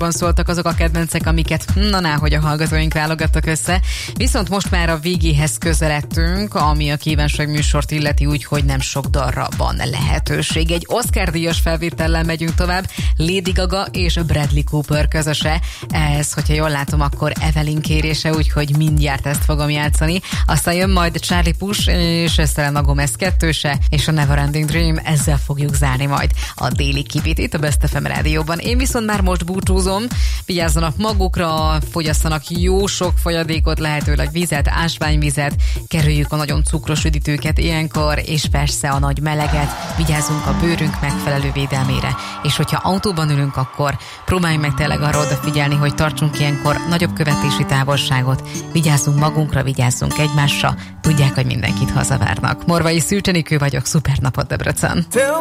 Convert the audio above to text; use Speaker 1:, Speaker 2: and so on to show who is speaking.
Speaker 1: műsorban szóltak azok a kedvencek, amiket hogy a hallgatóink válogattak össze. Viszont most már a végéhez közeledtünk, ami a kívánság műsort illeti, úgyhogy nem sok dalra van lehetőség. Egy Oscar-díjas felvétellel megyünk tovább, Lady Gaga és Bradley Cooper közöse. Ez, hogyha jól látom, akkor Evelyn kérése, úgyhogy mindjárt ezt fogom játszani. Aztán jön majd Charlie Puth és Selena Gomez kettőse, és a Neverending Dream, ezzel fogjuk zárni majd a déli kibit itt a Best FM rádióban. Én viszont már most búcsúzom, vigyázzanak magukra, fogyasszanak jó sok folyadékot, lehetőleg vizet, ásványvizet, kerüljük a nagyon cukros üdítőket ilyenkor, és persze a nagy meleget, vigyázzunk a bőrünk megfelelő védelmére, és hogyha autóban ülünk, akkor próbáljunk meg tényleg arra odafigyelni, hogy tartsunk ilyenkor nagyobb követési távolságot, vigyázzunk magunkra, vigyázzunk egymásra, tudják, hogy mindenkit hazavárnak. Morvai Szűcs Enikő vagyok, szuper napot Debrecen!